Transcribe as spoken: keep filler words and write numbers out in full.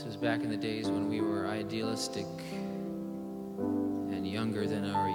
This was back in the days when we were idealistic and younger than our